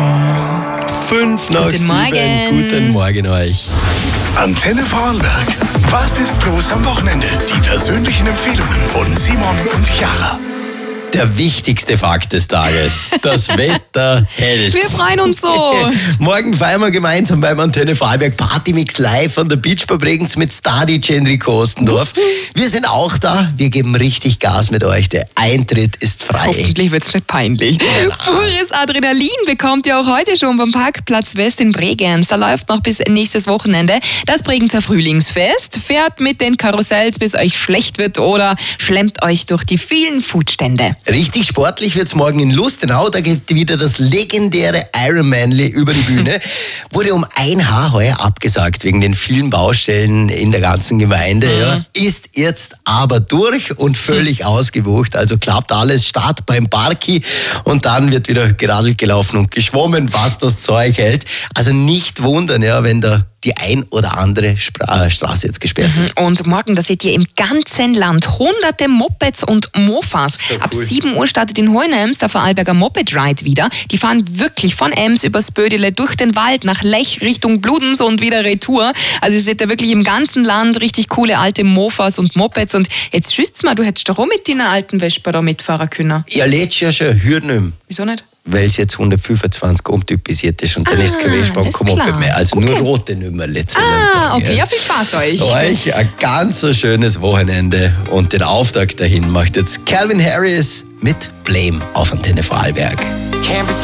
5 nach 7. Guten Morgen euch. Antenne Vorarlberg. Was ist los am Wochenende? Die persönlichen Empfehlungen von Simon und Chiara. Der wichtigste Fakt des Tages. Das Wetter hält. Wir freuen uns so. Morgen feiern wir gemeinsam beim Antenne Vorarlberg Partymix live von der Beachbar Bregenz mit Star-DJ Enrico Ostendorf. Wir sind auch da. Wir geben richtig Gas mit euch. Der Eintritt ist frei. Hoffentlich wird es nicht peinlich. Pures Adrenalin bekommt ihr auch heute schon beim Parkplatz West in Bregenz. Da läuft noch bis nächstes Wochenende das Bregenzer Frühlingsfest. Fährt mit den Karussells, bis euch schlecht wird, oder schlemmt euch durch die vielen Foodstände. Richtig sportlich wird's morgen in Lustenau. Da geht wieder das legendäre Ironmanly über die Bühne. Wurde um ein Haar heuer abgesagt wegen den vielen Baustellen in der ganzen Gemeinde. Ja. Ist jetzt aber durch und völlig ausgebucht. Also klappt alles. Start beim Barki und dann wird wieder geradelt gelaufen und geschwommen, was das Zeug hält. Also nicht wundern, ja, wenn da die ein oder andere Straße jetzt gesperrt ist. Und morgen, da seht ihr im ganzen Land hunderte Mopeds und Mofas. So Ab cool. 7 Uhr startet in Hohenems der Vorarlberger Moped Ride wieder. Die fahren wirklich von Ems übers Bödele durch den Wald nach Lech Richtung Bludenz und wieder retour. Also ihr seht da wirklich im ganzen Land richtig coole alte Mofas und Mopeds. Und jetzt schüsst's mal, du hättest doch auch mit deiner alten Vespa da mitfahren können. Ja, lädst ja schon, hört nicht. Wieso nicht? Weil es jetzt 125 umtypisiert ist und dann ist kein Vespa ist Moped klar. mehr. Also Okay. nur rote Nummer letzte Okay, ja, viel Spaß euch. Euch ein ganz so schönes Wochenende und den Auftakt dahin macht jetzt Calvin Harris mit Blame auf Antenne Vorarlberg. Can't be